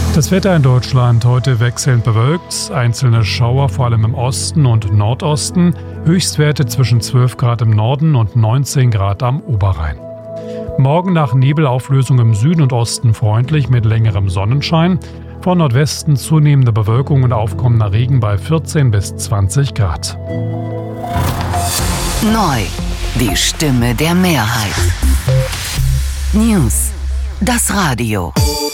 Das Wetter in Deutschland heute wechselnd bewölkt, einzelne Schauer vor allem im Osten und Nordosten, Höchstwerte zwischen 12 Grad im Norden und 19 Grad am Oberrhein. Morgen nach Nebelauflösung im Süden und Osten freundlich mit längerem Sonnenschein, von Nordwesten zunehmende Bewölkung und aufkommender Regen bei 14 bis 20 Grad. Neu, die Stimme der Mehrheit. News, das Radio.